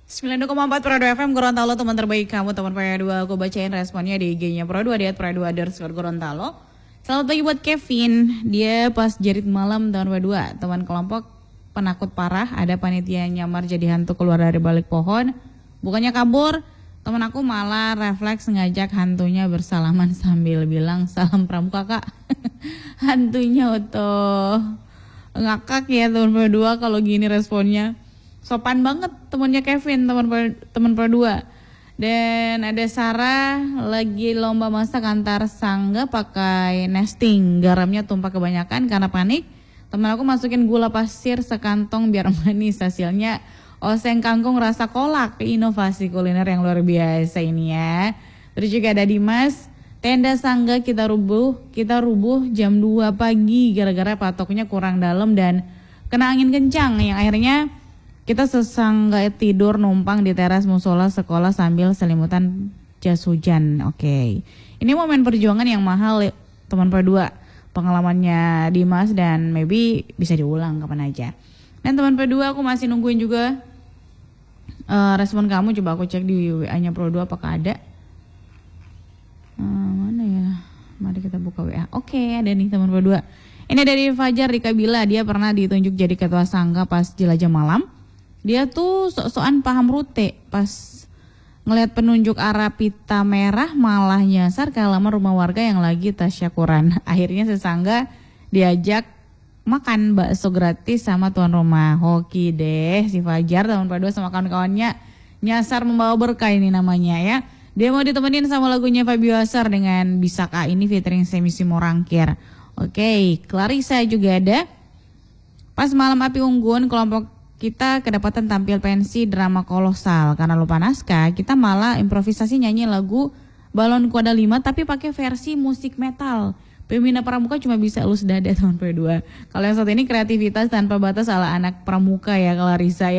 92,4 Pro 2 FM Gorontalo, teman terbaik kamu, teman Pro 2. Aku bacain responnya di IG-nya Pro 2 di @pro2_Gorontalo. Selamat pagi buat Kevin. Dia pas jerit malam tahun Pro 2. Teman kelompok penakut parah, ada panitia nyamar jadi hantu keluar dari balik pohon. Bukannya kabur, teman aku malah refleks ngajak hantunya bersalaman sambil bilang salam pramuka kak. Hantunya utuh ngakak ya teman Pro 2 kalau gini responnya. Sopan banget temennya Kevin, teman Pro 2. Dan ada Sarah lagi lomba masak antar sangga pakai nesting. Garamnya tumpah kebanyakan karena panik. Teman aku masukin gula pasir sekantong biar manis. Hasilnya oseng kangkung rasa kolak. Inovasi kuliner yang luar biasa ini ya. Terus juga ada Dimas. Tenda sangga kita rubuh jam 2 pagi gara-gara patoknya kurang dalam dan kena angin kencang yang akhirnya kita sesangga tidur numpang di teras musola sekolah sambil selimutan jas hujan. Oke. Ini momen perjuangan yang mahal teman Pro 2. Pengalamannya Dimas dan maybe bisa diulang kapan aja. Dan teman Pro 2 aku masih nungguin juga respon kamu. Coba aku cek di WA-nya Pro 2 apakah ada. Mana ya? Mari kita buka WA. Oke, ada nih teman Pro 2. Ini dari Fajar Rika Bila. Dia pernah ditunjuk jadi ketua sangga pas jelajah malam. Dia tuh sok-sokan paham rute, pas ngelihat penunjuk arah pita merah malah nyasar ke halaman rumah warga yang lagi tasyakuran. Akhirnya sesangga diajak makan bakso gratis sama tuan rumah. Hoki deh si Fajar teman Pro 2 sama kawan-kawannya nyasar membawa berkah ini namanya ya. Dia mau ditemenin sama lagunya Fabio Asar dengan Bisakah ini featuring Semisi Morangkir. Oke, Clarissa juga ada. Pas malam api unggun kelompok kita kedapatan tampil pensi drama kolosal. Karena lupa naskah, kita malah improvisasi nyanyi lagu Balon Kuada 5 tapi pakai versi musik metal. Pembina pramuka cuma bisa elus dada teman Pro 2. Kalau yang satu ini kreativitas tanpa batas ala anak pramuka ya Clarissa ya.